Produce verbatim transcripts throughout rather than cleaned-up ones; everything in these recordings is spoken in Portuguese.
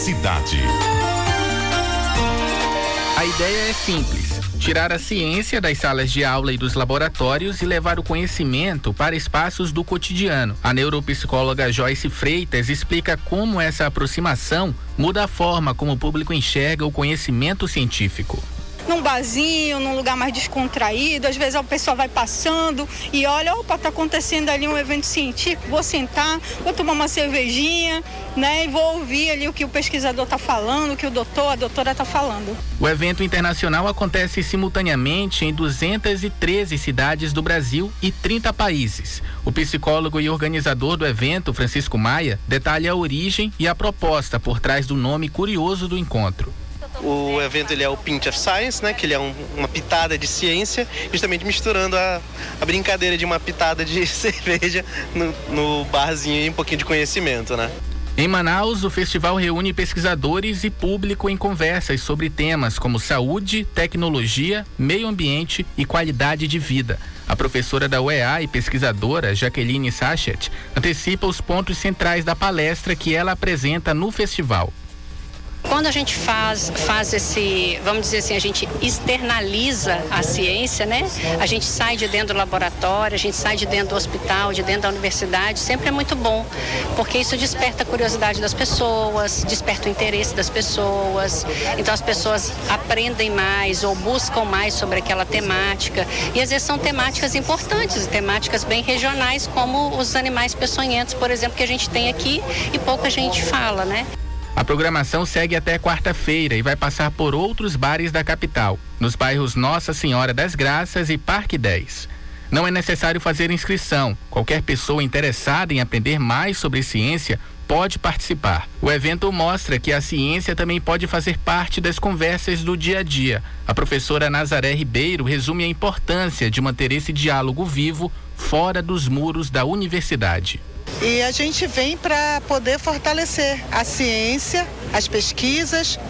cidade. A ideia é simples: tirar a ciência das salas de aula e dos laboratórios e levar o conhecimento para espaços do cotidiano. A neuropsicóloga Joyce Freitas explica como essa aproximação muda a forma como o público enxerga o conhecimento científico. Num barzinho, num lugar mais descontraído, às vezes a pessoa vai passando e olha, opa, tá acontecendo ali um evento científico, vou sentar, vou tomar uma cervejinha, né, e vou ouvir ali o que o pesquisador tá falando, o que o doutor, a doutora tá falando. O evento internacional acontece simultaneamente em duzentas e treze cidades do Brasil e trinta países. O psicólogo e organizador do evento, Francisco Maia, detalha a origem e a proposta por trás do nome curioso do encontro. O evento ele é o Pinch of Science, né? Que ele é um, uma pitada de ciência, justamente misturando a, a brincadeira de uma pitada de cerveja no, no barzinho e um pouquinho de conhecimento, né? Em Manaus, o festival reúne pesquisadores e público em conversas sobre temas como saúde, tecnologia, meio ambiente e qualidade de vida. A professora da U E A e pesquisadora Jaqueline Sachet antecipa os pontos centrais da palestra que ela apresenta no festival. Quando a gente faz, faz esse, vamos dizer assim, a gente externaliza a ciência, né? A gente sai de dentro do laboratório, a gente sai de dentro do hospital, de dentro da universidade, sempre é muito bom, porque isso desperta a curiosidade das pessoas, desperta o interesse das pessoas, então as pessoas aprendem mais ou buscam mais sobre aquela temática, e às vezes são temáticas importantes, temáticas bem regionais, como os animais peçonhentos, por exemplo, que a gente tem aqui e pouca gente fala, né? A programação segue até quarta-feira e vai passar por outros bares da capital, nos bairros Nossa Senhora das Graças e Parque dez. Não é necessário fazer inscrição. Qualquer pessoa interessada em aprender mais sobre ciência pode participar. O evento mostra que a ciência também pode fazer parte das conversas do dia a dia. A professora Nazaré Ribeiro resume a importância de manter esse diálogo vivo fora dos muros da universidade. E a gente vem para poder fortalecer a ciência, as pesquisas,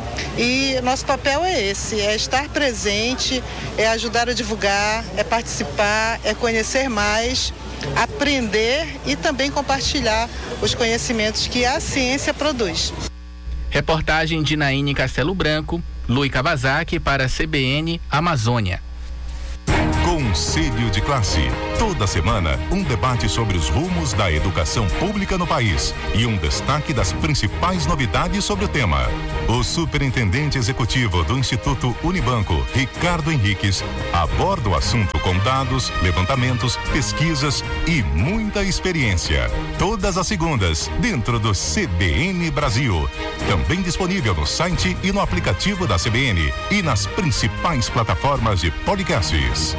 e nosso papel é esse, é estar presente, é ajudar a divulgar, é participar, é conhecer mais, aprender e também compartilhar os conhecimentos que a ciência produz. Reportagem de Naine Castelo Branco, Lui Kawasaki para a C B N Amazônia. Conselho de Classe. Toda semana, um debate sobre os rumos da educação pública no país e um destaque das principais novidades sobre o tema. O superintendente executivo do Instituto Unibanco, Ricardo Henriques, aborda o assunto com dados, levantamentos, pesquisas e muita experiência. Todas as segundas, dentro do C B N Brasil. Também disponível no site e no aplicativo da C B N e nas principais plataformas de podcasts.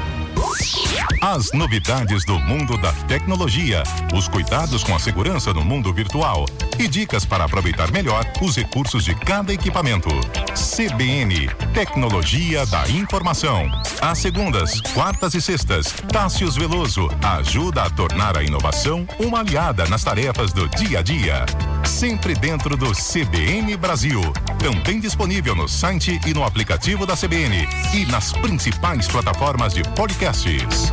As novidades do mundo da tecnologia, os cuidados com a segurança no mundo virtual e dicas para aproveitar melhor os recursos de cada equipamento. C B N, Tecnologia da Informação. Às segundas, quartas e sextas, Tássius Veloso ajuda a tornar a inovação uma aliada nas tarefas do dia a dia. Sempre dentro do C B N Brasil. Também disponível no site e no aplicativo da C B N e nas principais plataformas de podcasts.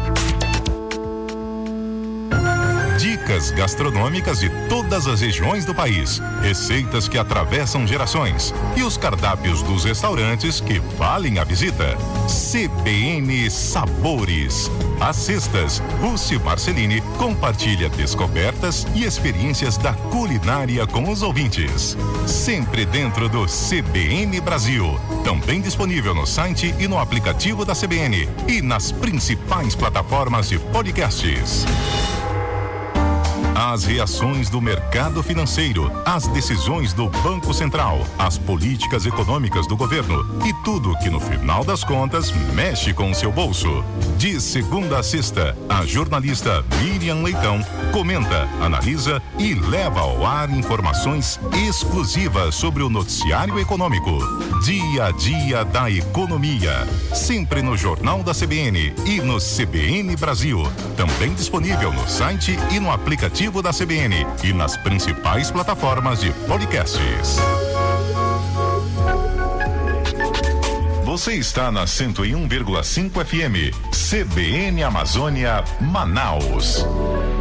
Dicas gastronômicas de todas as regiões do país, receitas que atravessam gerações e os cardápios dos restaurantes que valem a visita. C B N Sabores. Às sextas, Rússio Marcelini compartilha descobertas e experiências da culinária com os ouvintes. Sempre dentro do C B N Brasil. Também disponível no site e no aplicativo da C B N e nas principais plataformas de podcasts. As reações do mercado financeiro, as decisões do Banco Central, as políticas econômicas do governo e tudo que no final das contas mexe com o seu bolso. De segunda a sexta, a jornalista Miriam Leitão comenta, analisa e leva ao ar informações exclusivas sobre o noticiário econômico. Dia a dia da economia. Sempre no Jornal da C B N e no C B N Brasil. Também disponível no site e no aplicativo da C B N e nas principais plataformas de podcasts. Você está na cento e um vírgula cinco F M, C B N Amazônia, Manaus.